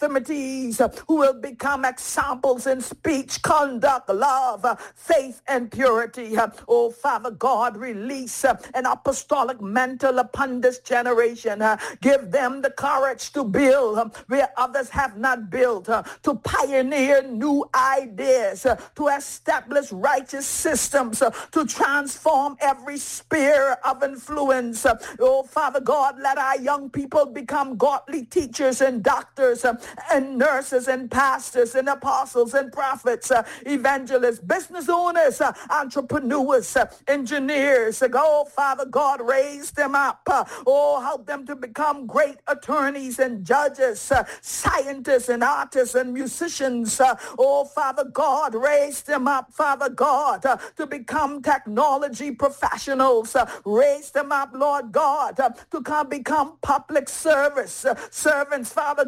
infirmities, who will become examples in speech, conduct, love, faith, and purity. Oh, Father God, release an apostolic mantle upon this generation. Give them the courage to build where others have not built, to pioneer new ideas, to establish righteous systems, to transform every sphere of influence. Oh, Father God, let our young people become godly teachers and doctors and nurses and pastors and apostles and prophets, evangelists, business owners, entrepreneurs, engineers. Oh, Father God, raise them up. Oh, help them to become great attorneys and judges, scientists and artists and musicians. Oh, Father God, raise them up, Father God, to become technology professionals. Raise them up, Lord God, to become public servants, Father